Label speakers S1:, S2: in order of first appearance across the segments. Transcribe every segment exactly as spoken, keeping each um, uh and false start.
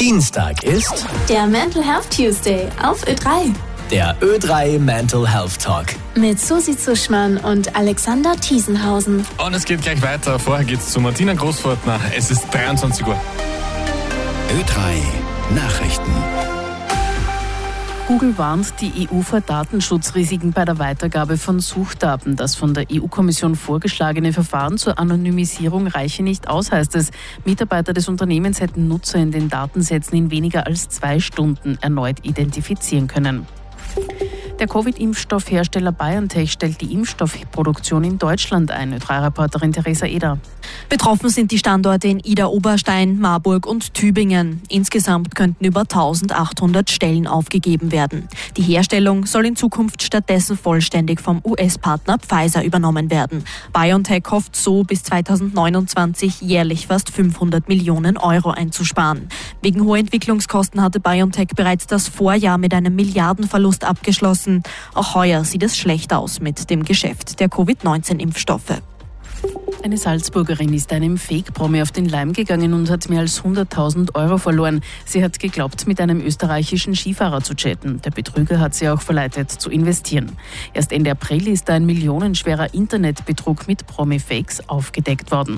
S1: Dienstag ist
S2: der Mental Health Tuesday auf Ö drei.
S1: der Ö drei Mental Health Talk.
S2: Mit Susi Zuschmann und Alexander Thiesenhausen.
S3: Und es geht gleich weiter. Vorher geht's zu Martina Großfortner. Es ist dreiundzwanzig Uhr.
S4: Ö drei Nachrichten.
S5: Google warnt die E U vor Datenschutzrisiken bei der Weitergabe von Suchdaten. Das von der E U-Kommission vorgeschlagene Verfahren zur Anonymisierung reiche nicht aus, heißt es. Mitarbeiter des Unternehmens hätten Nutzer in den Datensätzen in weniger als zwei Stunden erneut identifizieren können. Der Covid-Impfstoffhersteller BioNTech stellt die Impfstoffproduktion in Deutschland ein. Ö drei Reporterin Theresa Eder.
S6: Betroffen sind die Standorte in Idar-Oberstein, Marburg und Tübingen. Insgesamt könnten über eintausendachthundert Stellen aufgegeben werden. Die Herstellung soll in Zukunft stattdessen vollständig vom U S-Partner Pfizer übernommen werden. BioNTech hofft so, bis zweitausendneunundzwanzig jährlich fast fünfhundert Millionen Euro einzusparen. Wegen hoher Entwicklungskosten hatte BioNTech bereits das Vorjahr mit einem Milliardenverlust abgeschlossen. Auch heuer sieht es schlecht aus mit dem Geschäft der Covid neunzehn Impfstoffe.
S5: Eine Salzburgerin ist einem Fake-Promi auf den Leim gegangen und hat mehr als hunderttausend Euro verloren. Sie hat geglaubt, mit einem österreichischen Skifahrer zu chatten. Der Betrüger hat sie auch verleitet, zu investieren. Erst Ende April ist ein millionenschwerer Internetbetrug mit Promi-Fakes aufgedeckt worden.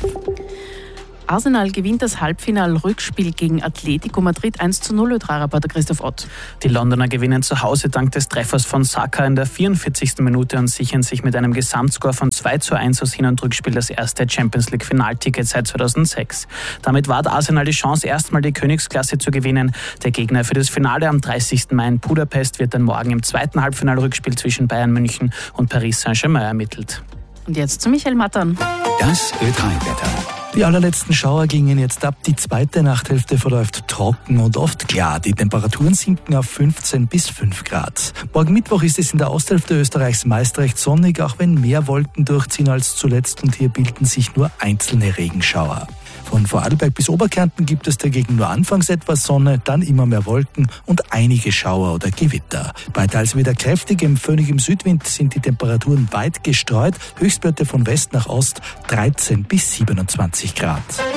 S5: Arsenal gewinnt das Halbfinal-Rückspiel gegen Atletico Madrid eins zu null. Ö drei Reporter Christoph Ott.
S7: Die Londoner gewinnen zu Hause dank des Treffers von Saka in der vierundvierzigsten Minute und sichern sich mit einem Gesamtscore von zwei zu eins aus Hin- und Rückspiel das erste Champions-League-Finalticket seit zweitausendsechs. Damit wahrt Arsenal die Chance, erstmal die Königsklasse zu gewinnen. Der Gegner für das Finale am dreißigsten Mai in Budapest wird dann morgen im zweiten Halbfinal-Rückspiel zwischen Bayern München und Paris Saint-Germain ermittelt.
S5: Und jetzt zu Michael Mattern.
S4: Das Ö drei Wetter.
S8: Die allerletzten Schauer gingen jetzt ab. Die zweite Nachthälfte verläuft trocken und oft klar. Die Temperaturen sinken auf fünfzehn bis fünf Grad. Morgen Mittwoch ist es in der Osthälfte Österreichs meist recht sonnig, auch wenn mehr Wolken durchziehen als zuletzt und hier bilden sich nur einzelne Regenschauer. Von Vorarlberg bis Oberkärnten gibt es dagegen nur anfangs etwas Sonne, dann immer mehr Wolken und einige Schauer oder Gewitter. Bei teils wieder kräftigem, föhnigem Südwind sind die Temperaturen weit gestreut. Höchstwerte von West nach Ost dreizehn bis siebenundzwanzig Grad.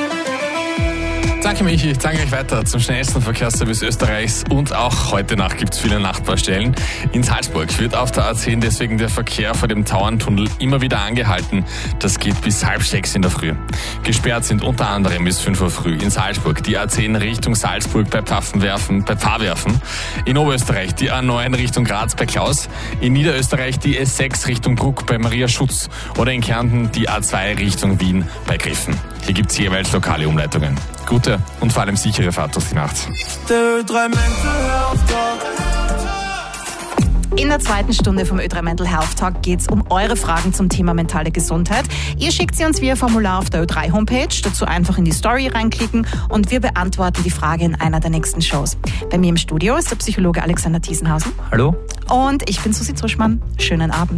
S3: Danke Michi, ich zeige euch weiter zum schnellsten Verkehrsservice Österreichs und auch heute Nacht gibt es viele Nachtbaustellen. In Salzburg wird auf der A zehn deswegen der Verkehr vor dem Tauerntunnel immer wieder angehalten. Das geht bis halb sechs in der Früh. Gesperrt sind unter anderem bis fünf Uhr früh in Salzburg die A zehn Richtung Salzburg bei Pfaffenwerfen, bei Pfarrwerfen. In Oberösterreich die A neun Richtung Graz bei Klaus. In Niederösterreich die S sechs Richtung Bruck bei Maria Schutz. Oder in Kärnten die A zwei Richtung Wien bei Griffen. Hier gibt es jeweils lokale Umleitungen. Gute und vor allem sichere Fahrt durch die Nacht.
S9: In der zweiten Stunde vom Ö drei Mental Health Talk geht es um eure Fragen zum Thema mentale Gesundheit. Ihr schickt sie uns via Formular auf der Ö drei Homepage, dazu einfach in die Story reinklicken und wir beantworten die Frage in einer der nächsten Shows. Bei mir im Studio ist der Psychologe Alexander Thiesenhausen.
S7: Hallo.
S9: Und ich bin Susi Zuschmann. Schönen Abend.